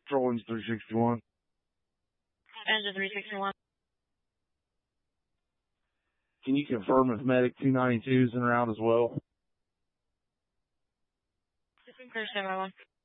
Trolling's 361. Engine 361. Can you confirm if Medic 292 is en route as well? Clear standby 1.